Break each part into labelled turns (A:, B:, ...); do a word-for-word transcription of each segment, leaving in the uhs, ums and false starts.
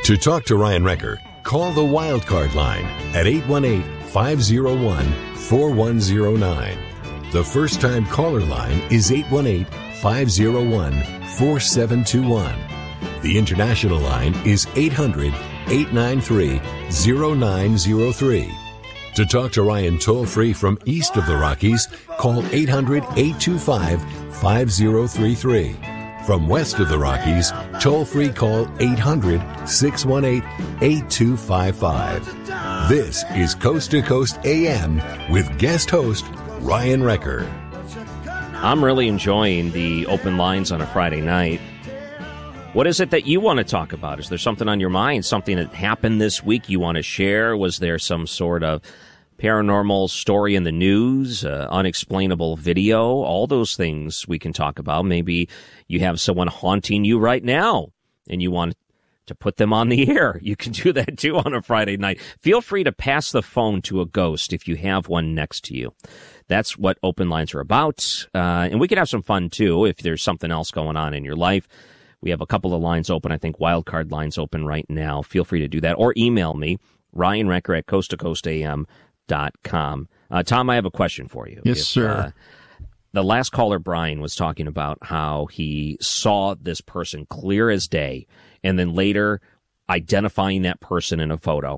A: To talk to Ryan Recker, call the Wildcard line at eight one eight, five oh one, four one oh nine. The first-time caller line is eight one eight, five oh one, four seven two one. The international line is eight hundred, eight nine three, oh nine oh three. To talk to Ryan toll-free from east of the Rockies, call eight hundred, eight two five, five oh three three. From west of the Rockies, toll-free call eight hundred, six one eight, eight two five five. This is Coast to Coast A M with guest host Ryan Recker.
B: I'm really enjoying the open lines on a Friday night. What is it that you want to talk about? Is there something on your mind, something that happened this week you want to share? Was there some sort of paranormal story in the news, uh, unexplainable video? All those things we can talk about. Maybe you have someone haunting you right now and you want to put them on the air. You can do that too on a Friday night. Feel free to pass the phone to a ghost if you have one next to you. That's what open lines are about. Uh, and we can have some fun too if there's something else going on in your life. We have a couple of lines open. I think wildcard lines open right now. Feel free to do that. Or email me, Ryan Recker at coast to coast a m dot com. Uh, Tom, I have a question for you.
C: Yes,
B: if,
C: sir.
B: Uh, the last caller, Brian, was talking about how he saw this person clear as day and then later identifying that person in a photo.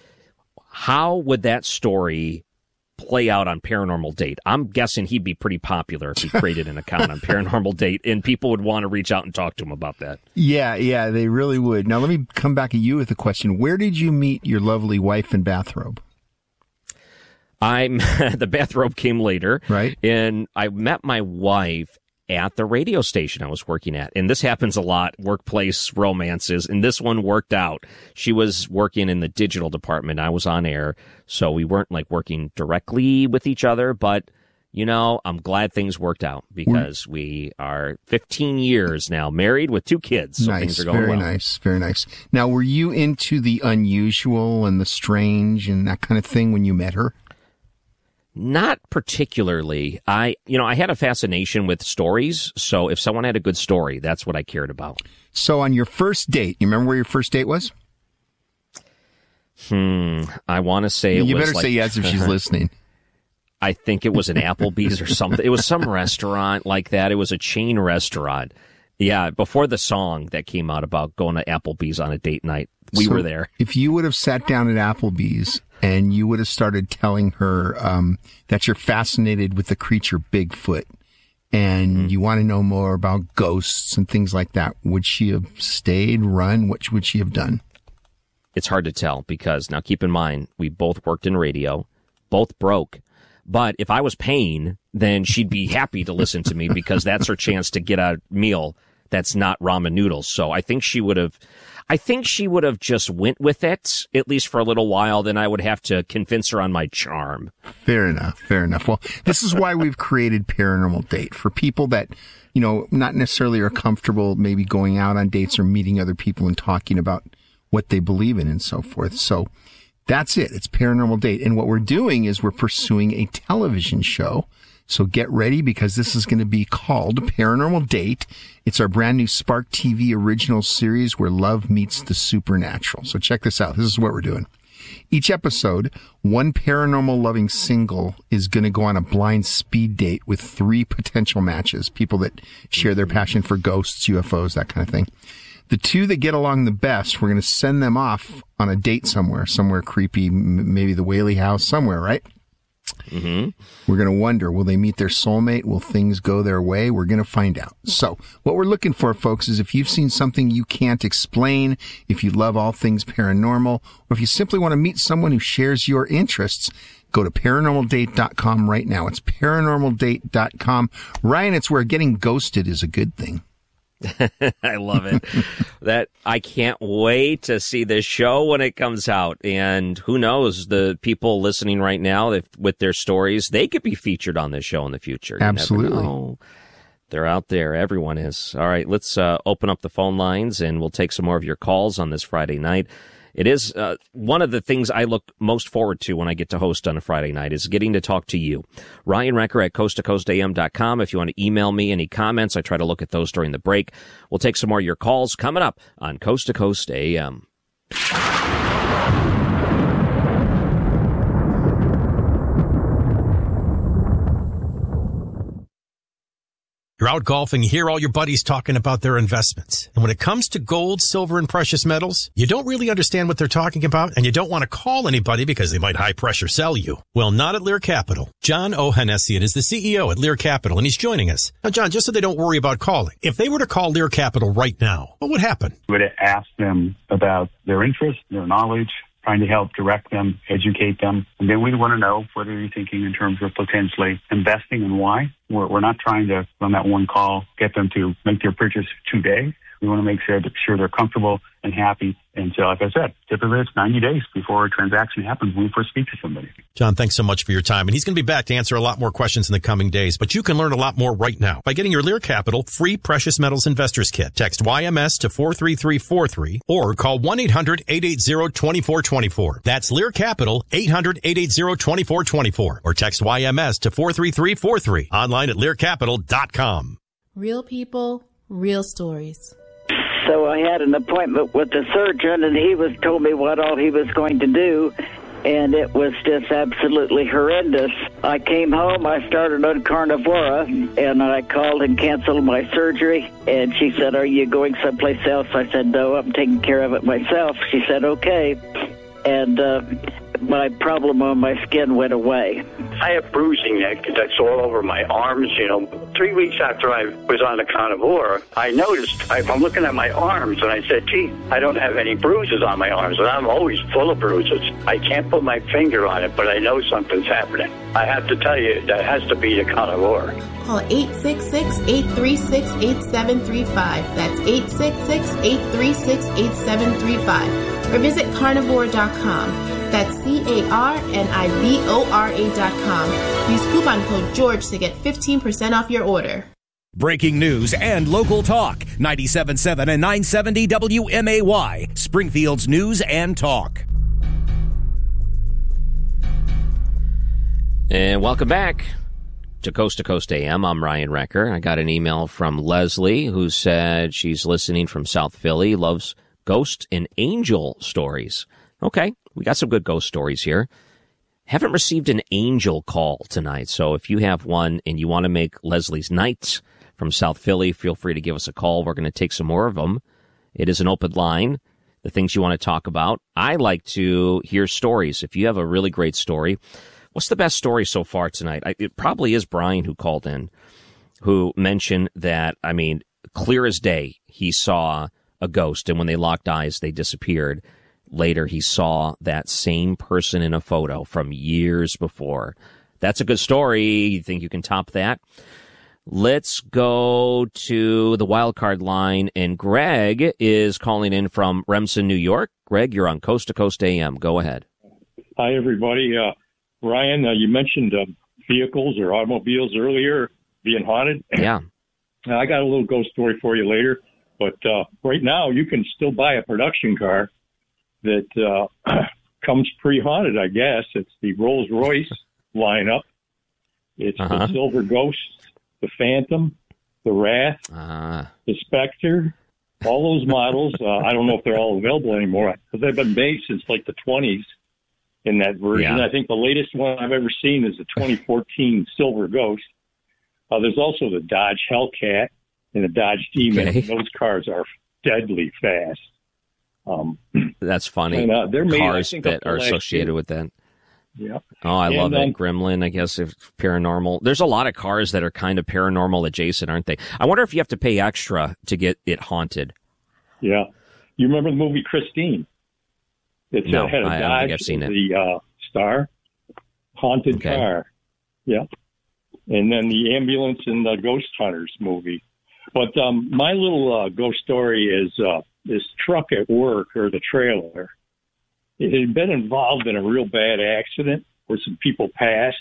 B: How would that story play out on Paranormal Date? I'm guessing he'd be pretty popular if he created an account on Paranormal Date, and people would want to reach out and talk to him about that.
C: Yeah, yeah, they really would. Now, let me come back at you with a question. Where did you meet your lovely wife in bathrobe?
B: I'm the bathrobe came later,
C: right?
B: And I met my wife at the radio station I was working at. And this happens a lot, workplace romances. And this one worked out. She was working in the digital department. I was on air. So we weren't like working directly with each other. But, you know, I'm glad things worked out because we are fifteen years now married with two kids. So
C: nice,
B: things are going
C: very
B: well.
C: nice, very nice. Now, were you into the unusual and the strange and that kind of thing when you met her?
B: Not particularly. I, you know, I had a fascination with stories. So if someone had a good story, that's what I cared about.
C: So on your first date, you remember where your first date was?
B: Hmm. I want to say it
C: you
B: was
C: better
B: like,
C: say yes if she's listening.
B: I think it was an Applebee's or something. It was some restaurant like that. It was a chain restaurant. Yeah. Before the song that came out about going to Applebee's on a date night, we
C: so
B: were there.
C: If you would have sat down at Applebee's and you would have started telling her um, that you're fascinated with the creature Bigfoot and mm-hmm. you want to know more about ghosts and things like that, would she have stayed, run? What would she have done?
B: It's hard to tell because, now keep in mind, we both worked in radio, both broke. But if I was paying, then she'd be happy to listen to me because that's her chance to get a meal that's not ramen noodles. So I think she would have... I think she would have just went with it, at least for a little while. Then I would have to convince her on my charm.
C: Fair enough. Fair enough. Well, this is why we've created Paranormal Date for people that, you know, not necessarily are comfortable maybe going out on dates or meeting other people and talking about what they believe in and so forth. So that's it. It's Paranormal Date. And what we're doing is we're pursuing a television show. So get ready because this is going to be called Paranormal Date. It's our brand new Spark T V original series where love meets the supernatural. So check this out. This is what we're doing. Each episode, one paranormal loving single is going to go on a blind speed date with three potential matches, people that share their passion for ghosts, U F Os, that kind of thing. The two that get along the best, we're going to send them off on a date somewhere, somewhere creepy, m- maybe the Whaley House, somewhere, right?
B: Mm-hmm.
C: We're going to wonder, will they meet their soulmate? Will things go their way? We're going to find out. So what we're looking for, folks, is if you've seen something you can't explain, if you love all things paranormal, or if you simply want to meet someone who shares your interests, go to paranormal date dot com right now. It's paranormal date dot com. Ryan, it's where getting ghosted is a good thing.
B: I love it. That I can't wait to see this show when it comes out. And who knows, the people listening right now if, with their stories, they could be featured on this show in the future. You
C: Absolutely.
B: They're out there. Everyone is. All right, let's uh, open up the phone lines and we'll take some more of your calls on this Friday night. It is uh, one of the things I look most forward to when I get to host on a Friday night is getting to talk to you. Ryan Recker at coast to coast a m dot com. If you want to email me any comments, I try to look at those during the break. We'll take some more of your calls coming up on Coast to Coast A M.
D: You're out golfing, you hear all your buddies talking about their investments. And when it comes to gold, silver, and precious metals, you don't really understand what they're talking about, and you don't want to call anybody because they might high-pressure sell you. Well, not at Lear Capital. John Ohanessian is the C E O at Lear Capital, and he's joining us. Now, John, just so they don't worry about calling, if they were to call Lear Capital right now, what would happen?
E: We would ask them about their interest, their knowledge, trying to help direct them, educate them. And then we want to know what are you thinking in terms of potentially investing and why. We're, we're not trying to, on that one call, get them to make their purchase today. We want to make sure that sure they're comfortable and happy. And so, like I said, typically it's ninety days before a transaction happens when we first speak to somebody.
D: John, thanks so much for your time. And he's going to be back to answer a lot more questions in the coming days. But you can learn a lot more right now by getting your Lear Capital free Precious Metals Investors Kit. Text Y M S to four three three four three or call one eight hundred eight eight zero two four two four. That's Lear Capital, eight hundred eight eight zero two four two four. Or text Y M S to four three three four three. Online at lear capital dot com.
F: Real people, real stories.
G: So I had an appointment with the surgeon, and he was told me what all he was going to do, and it was just absolutely horrendous. I came home, I started on Carnivora, and I called and canceled my surgery, and she said, "Are you going someplace else?" I said, "No, I'm taking care of it myself." She said, "Okay," and uh, my problem on my skin went away.
H: I have bruising that, that's all over my arms, you know. Three weeks after I was on the Carnivora, I noticed, I, I'm looking at my arms, and I said, gee, I don't have any bruises on my arms, and I'm always full of bruises. I can't put my finger on it, but I know something's happening. I have to tell you, that has to be the Carnivora.
F: Call eight six six, eight three six, eight seven three five. That's eight six six, eight three six, eight seven three five. Or visit carnivore dot com. That's C A R N I V O R A dot com. Use coupon code George to get fifteen percent off your order.
I: Breaking news and local talk. ninety-seven point seven and nine seventy W M A Y. Springfield's News and Talk.
B: And welcome back to Coast to Coast A M. I'm Ryan Recker. I got an email from Leslie who said she's listening from South Philly, loves ghost and angel stories. Okay, we got some good ghost stories here. Haven't received an angel call tonight, so if you have one and you want to make Leslie's night from South Philly, feel free to give us a call. We're going to take some more of them. It is an open line, the things you want to talk about. I like to hear stories. If you have a really great story, what's the best story so far tonight? I, it probably is Brian who called in, who mentioned that, I mean, clear as day, he saw a ghost, and when they locked eyes, they disappeared. Later, he saw that same person in a photo from years before. That's a good story. You think you can top that? Let's go to the wild card line, and Greg is calling in from Remsen, New York. Greg, you're on Coast to Coast A M. Go ahead.
J: Hi, everybody. Uh, Ryan, uh, you mentioned uh, vehicles or automobiles earlier being haunted.
B: Yeah.
J: I got a little ghost story for you later, but uh, right now you can still buy a production car that uh, comes pre-haunted, I guess. It's the Rolls-Royce lineup. It's
B: uh-huh.
J: the Silver Ghost, the Phantom, the Wrath,
B: uh-huh.
J: the Spectre, all those models. Uh, I don't know if they're all available anymore, because they've been made since like the twenties in that version.
B: Yeah.
J: I think the latest one I've ever seen is the twenty fourteen Silver Ghost. Uh, there's also the Dodge Hellcat and the Dodge Demon.
B: Okay.
J: Those cars are deadly fast. Um,
B: That's funny.
J: And, uh, they're made,
B: cars
J: I think,
B: that
J: up to
B: are
J: last
B: associated
J: year.
B: with that.
J: Yeah.
B: Oh, I
J: And,
B: love
J: um,
B: it. Gremlin, I guess, if paranormal. There's a lot of cars that are kind of paranormal adjacent, aren't they? I wonder if you have to pay extra to get it haunted.
J: Yeah. You remember the movie Christine? It's
B: No,
J: uh, had a
B: I
J: Dodge,
B: don't think I've seen it.
J: the uh, star, haunted
B: Okay.
J: car. Yeah. And then the ambulance in the Ghost Hunters movie. But um, my little uh, ghost story is uh, this truck at work, or the trailer. It had been involved in a real bad accident where some people passed.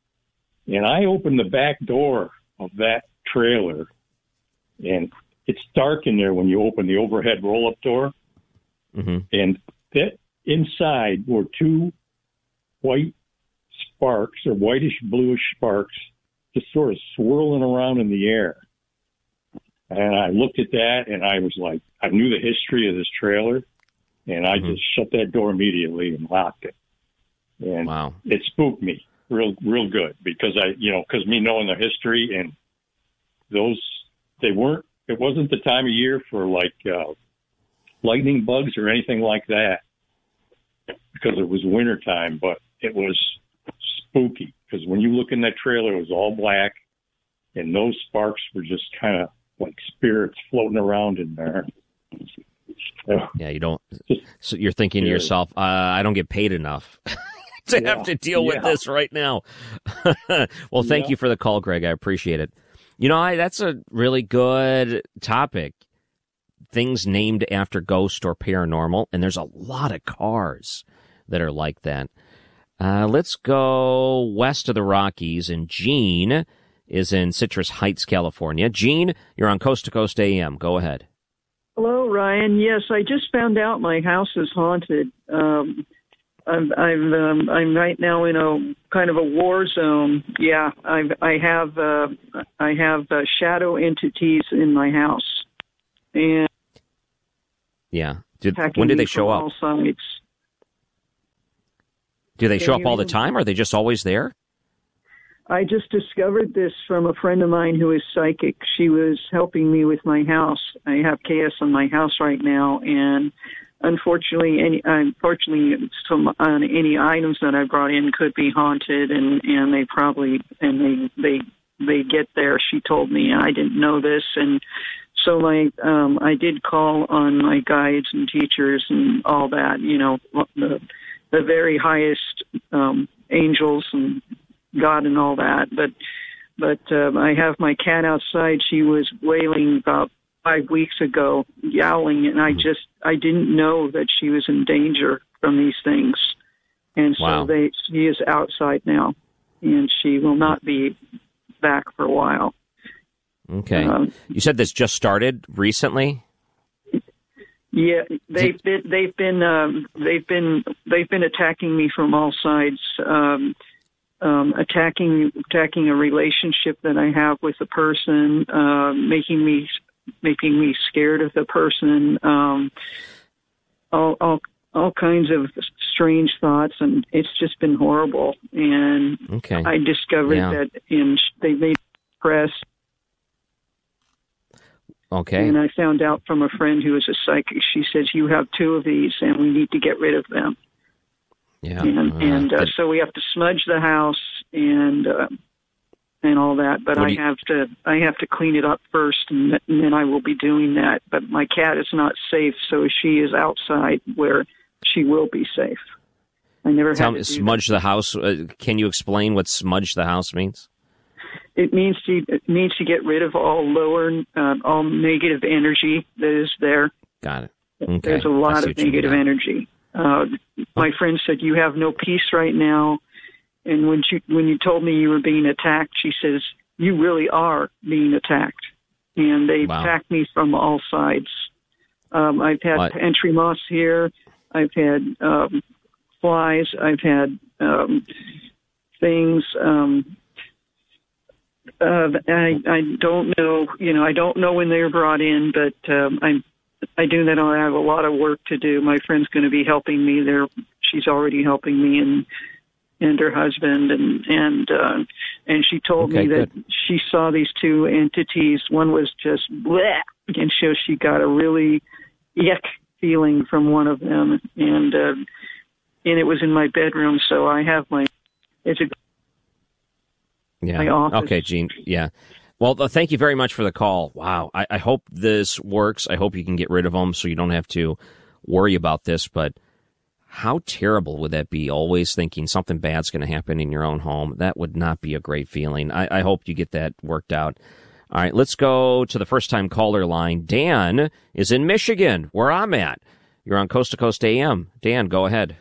J: And I opened the back door of that trailer, and it's dark in there when you open the overhead roll-up door.
B: Mm-hmm.
J: And that inside were two white sparks, or whitish bluish sparks, just sort of swirling around in the air. And I looked at that, and I was like, I knew the history of this trailer. And I
B: Mm-hmm.
J: just shut that door immediately and locked it. And
B: wow.
J: it spooked me real, real good because I, you know, because me knowing the history and those, they weren't, it wasn't the time of year for like uh, lightning bugs or anything like that because it was wintertime, but it was spooky because when you look in that trailer, it was all black and those sparks were just kind of like spirits floating around in there.
B: Yeah, you don't. So you're thinking to yourself, uh, I don't get paid enough to
J: yeah.
B: have to deal
J: yeah.
B: with this right now. Well, thank
J: yeah.
B: you for the call, Greg. I appreciate it. You know, I, that's a really good topic. Things named after ghost or paranormal, and there's a lot of cars that are like that. Uh, let's go west of the Rockies, and Gene is in Citrus Heights, California. Gene, you're on Coast to Coast A M. Go ahead.
K: Hello, Ryan. Yes, I just found out my house is haunted. Um, I'm I'm, um, I'm right now in a kind of a war zone. Yeah, I've, I have uh, I have uh, shadow entities in my house, and
B: yeah. Did, when did they show up?
K: All sides.
B: Do they show
K: Can
B: up all
K: you-
B: the time? Or are they just always there?
K: I just discovered this from a friend of mine who is psychic. She was helping me with my house. I have chaos in my house right now, and unfortunately, any unfortunately, some uh, any items that I brought in could be haunted, and, and they probably and they they they get there. She told me, and I didn't know this, and so my um, I did call on my guides and teachers and all that. You know, the the very highest um, angels and God and all that, but but um, I have my cat outside. She was wailing about five weeks ago, yowling, and I just I didn't know that she was in danger from these things, and so
B: Wow.
K: they she is outside now, and she will not be back for a while.
B: Okay.
K: Um,
B: you said this just started recently?
K: Yeah, they've been they've been um, they've been they've been attacking me from all sides. Um, Um, attacking attacking a relationship that I have with a person, uh, making me making me scared of the person, um, all, all all kinds of strange thoughts, and it's just been horrible. And
B: Okay.
K: I discovered
B: Yeah.
K: that in they made press,
B: Okay.
K: and I found out from a friend who is a psychic. She says you have two of these, and we need to get rid of them.
B: Yeah.
K: And,
B: uh,
K: and uh,
B: good.
K: so we have to smudge the house and uh, and all that. But
B: What
K: I
B: do you-
K: have to I have to clean it up first, and, th- and then I will be doing that. But my cat is not safe, so she is outside where she will be safe. I never
B: Tell
K: had
B: me,
K: to do
B: smudge the house. Uh, can you explain what smudge the house means?
K: that. It means to it means to get rid of all lower uh, all negative energy that is there.
B: Got it. Okay.
K: There's a
B: I
K: lot
B: see
K: of
B: what you mean
K: negative
B: now.
K: energy. Uh, my friend said, you have no peace right now. And when you, when you told me you were being attacked, she says, you really are being attacked. And they
B: Wow.
K: attacked me from all sides. Um, I've had
B: What?
K: pantry moths here. I've had um, flies. I've had um, things. Um, uh, I, I don't know, you know, I don't know when they were brought in, but um, I'm I do that. I have a lot of work to do. My friend's going to be helping me there. She's already helping me and and her husband and and uh, and she told
B: Okay,
K: me that
B: good.
K: she saw these two entities. One was just bleh, and so she got a really yuck feeling from one of them, and uh, and it was in my bedroom. So I have my it's a
B: Yeah.
K: my office.
B: Okay, Gene. Yeah. Well, uh, thank you very much for the call. Wow. I, I hope this works. I hope you can get rid of them so you don't have to worry about this. But how terrible would that be? Always thinking something bad's going to happen in your own home. That would not be a great feeling. I, I hope you get that worked out. All right, let's go to the first-time caller line. Dan is in Michigan, where I'm at. You're on Coast to Coast A M. Dan, go ahead.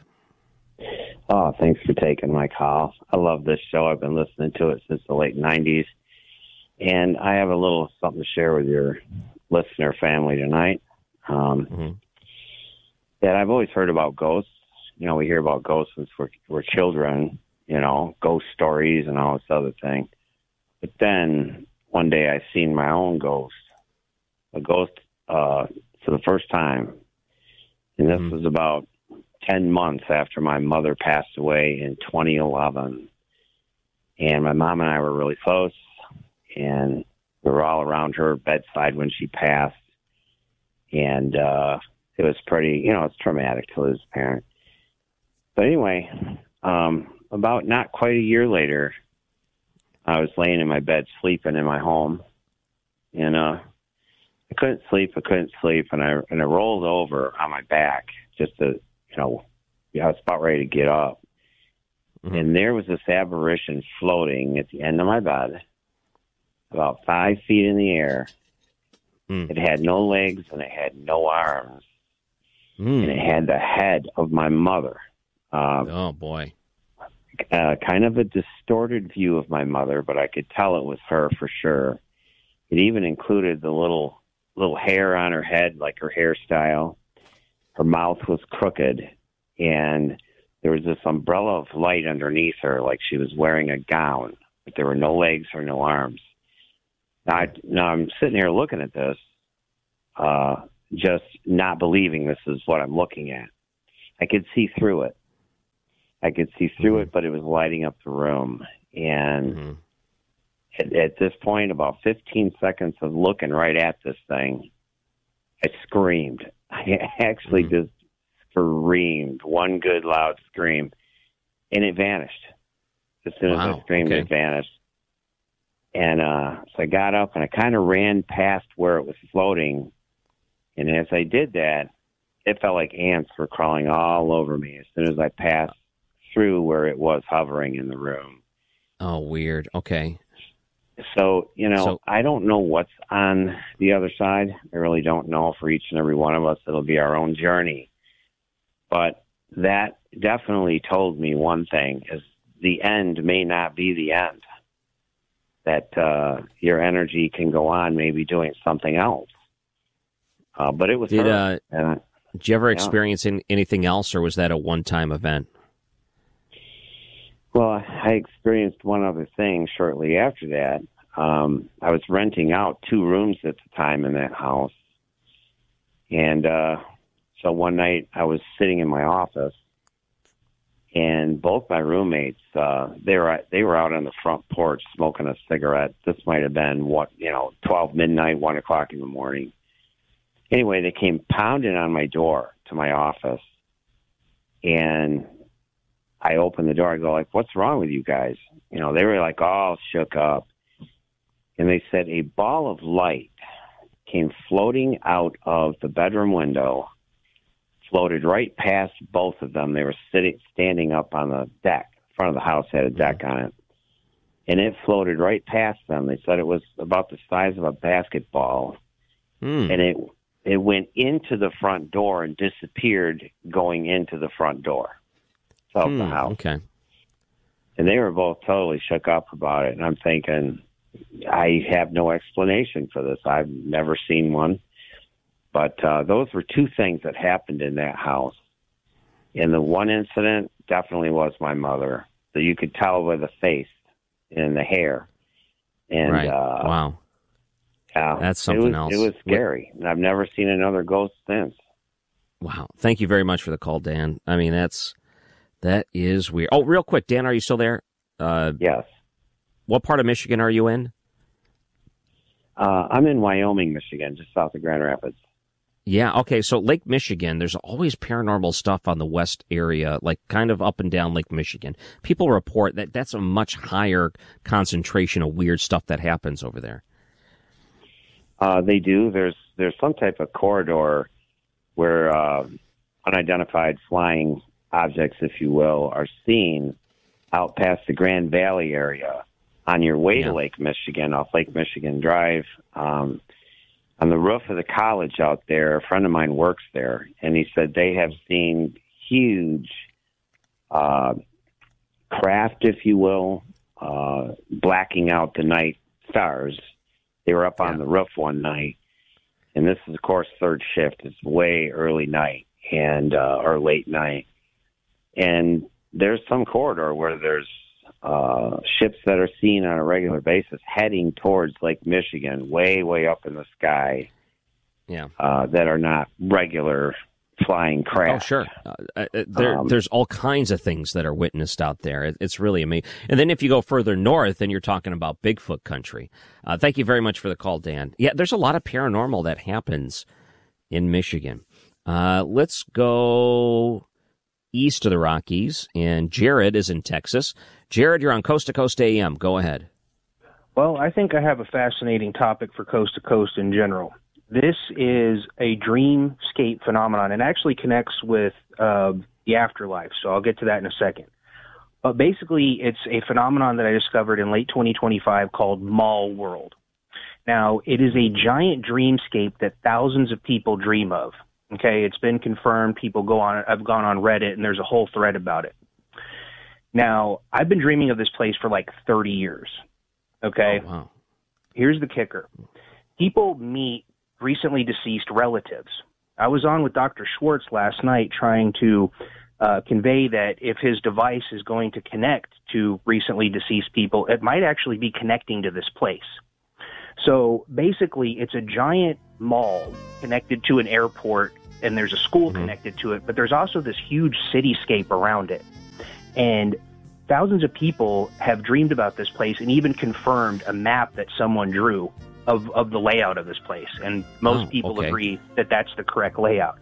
L: Oh, thanks for taking my call. I love this show. I've been listening to it since the late nineties. And I have a little something to share with your listener family tonight. Um,
B: Mm-hmm.
L: That I've always heard about ghosts. You know, we hear about ghosts since we're, we're children, you know, ghost stories and all this other thing. But then one day I seen my own ghost, a ghost uh, for the first time. And this
B: Mm-hmm.
L: was about ten months after my mother passed away in twenty eleven. And my mom and I were really close, and we were all around her bedside when she passed. And uh, it was pretty, you know, it's traumatic to lose a parent. But anyway, um, about not quite a year later, I was laying in my bed sleeping in my home, and uh, I couldn't sleep. I couldn't sleep, and I and I rolled over on my back just to, you know, I was about ready to get up, mm-hmm. and there was this apparition floating at the end of my bed, about five feet in the air. Mm. It had no legs and it had no arms, mm. and it had the head of my mother. Uh,
B: oh boy.
L: Uh, kind of a distorted view of my mother, but I could tell it was her for sure. It even included the little little hair on her head, like her hairstyle. Her mouth was crooked, and there was this umbrella of light underneath her, like she was wearing a gown, but there were no legs or no arms. Now, I, now I'm sitting here looking at this, uh, just not believing this is what I'm looking at. I could see through it. I could see through it, but it was lighting up the room. And mm-hmm. at, at this point, about fifteen seconds of looking right at this thing, I screamed. I actually mm-hmm. just screamed, one good loud scream, and it vanished. As soon wow. as I screamed, okay. it vanished. And uh, so I got up and I kind of ran past where it was floating. And as I did that, it felt like ants were crawling all over me as soon as I passed through where it was hovering in the room.
B: Oh, weird. Okay.
L: So, you know,
B: so,
L: I don't know what's on the other side. I really don't know. For each and every one of us, it'll be our own journey. But that definitely told me one thing, is the end may not be the end. That uh, your energy can go on maybe doing something else. Uh, but it was
B: did,
L: her.
B: Uh,
L: uh,
B: did you ever
L: yeah.
B: experience in, anything else, or was that a one-time event?
L: Well, I experienced one other thing shortly after that. Um, I was renting out two rooms at the time in that house. And uh, so one night I was sitting in my office, and both my roommates, uh, they were they were out on the front porch smoking a cigarette. This might have been, what, you know, twelve midnight, one o'clock in the morning. Anyway, they came pounding on my door to my office, and I opened the door. I go, like, what's wrong with you guys? You know, they were like all shook up. And they said a ball of light came floating out of the bedroom window, floated right past both of them. They were sitting, standing up on the deck. The front of the house had a deck on it. And it floated right past them. They said it was about the size of a basketball. Mm. And it it went into the front door and disappeared going into the front door of mm, the house.
B: Okay.
L: And they were both totally shook up about it. And I'm thinking, I have no explanation for this. I've never seen one. But uh, those were two things that happened in that house. And the one incident definitely was my mother. So you could tell by the face and the hair. And
B: right.
L: uh,
B: wow.
L: Yeah,
B: that's something
L: it was,
B: else.
L: It was scary. And I've never seen another ghost since.
B: Wow. Thank you very much for the call, Dan. I mean, that's that is weird. Oh, real quick, Dan, are you still there? Uh,
L: yes.
B: What part of Michigan are you in?
L: Uh, I'm in Wyoming, Michigan, just south of Grand Rapids.
B: Yeah, okay, so Lake Michigan, there's always paranormal stuff on the west area, like kind of up and down Lake Michigan. People report that that's a much higher concentration of weird stuff that happens over there.
L: Uh, they do. There's there's some type of corridor where uh, unidentified flying objects, if you will, are seen out past the Grand Valley area on your way yeah. to Lake Michigan, off Lake Michigan Drive. Um, on the roof of the college out there, a friend of mine works there, and he said they have seen huge uh, craft, if you will, uh, blacking out the night stars. They were up on yeah. the roof one night, and this is, of course, third shift. It's way early night and uh, or late night. And there's some corridor where there's uh, ships that are seen on a regular basis heading towards Lake Michigan, way, way up in the sky.
B: Yeah,
L: uh, that are not regular flying craft.
B: Oh, sure. Uh, uh, there, um, there's all kinds of things that are witnessed out there. It, it's really amazing. And then if you go further north, then you're talking about Bigfoot country. Uh, thank you very much for the call, Dan. Yeah, there's a lot of paranormal that happens in Michigan. Uh, let's go east of the Rockies, and Jared is in Texas. Jared, you're on Coast to Coast A M. Go ahead.
M: Well, I think I have a fascinating topic for Coast to Coast in general. This is a dreamscape phenomenon and actually connects with uh, the afterlife, so I'll get to that in a second. But basically, it's a phenomenon that I discovered in late twenty twenty-five called Mall World. Now, it is a giant dreamscape that thousands of people dream of. Okay, it's been confirmed. People go on. I've gone on Reddit, and there's a whole thread about it. Now, I've been dreaming of this place for like thirty years. Okay,
B: oh, wow.
M: Here's the kicker: people meet recently deceased relatives. I was on with Doctor Schwartz last night trying to uh, convey that if his device is going to connect to recently deceased people, it might actually be connecting to this place. So basically, it's a giant mall connected to an airport, and there's a school mm-hmm. connected to it, but there's also this huge cityscape around it. And thousands of people have dreamed about this place and even confirmed a map that someone drew of, of the layout of this place. And most
B: oh,
M: people
B: okay.
M: agree that that's the correct layout.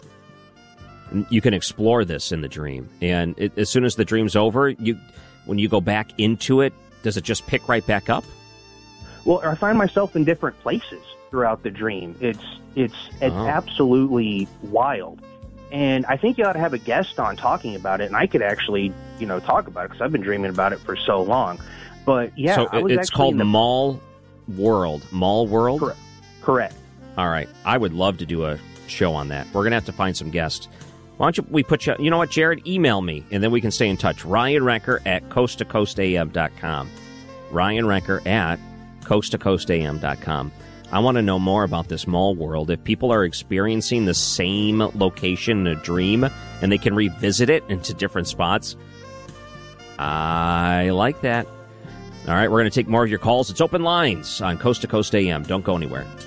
B: You can explore this in the dream. And it, as soon as the dream's over, you when you go back into it, does it just pick right back up?
M: Well, I find myself in different places throughout the dream. It's it's it's oh. absolutely wild. And I think you ought to have a guest on talking about it, and I could actually, you know, talk about it because I've been dreaming about it for so long. But yeah,
B: so
M: I was
B: it's called
M: the...
B: Mall World. Mall World?
M: Correct. Correct.
B: All right. I would love to do a show on that. We're going to have to find some guests. Why don't you, we put you, you know what, Jared, email me, and then we can stay in touch. Ryan Recker at coast to coast a m dot com. Ryan Recker at coast to coast a m dot com. I want to know more about this Mall World. If people are experiencing the same location in a dream and they can revisit it into different spots, I like that. All right, we're going to take more of your calls. It's Open Lines on Coast to Coast A M. Don't go anywhere.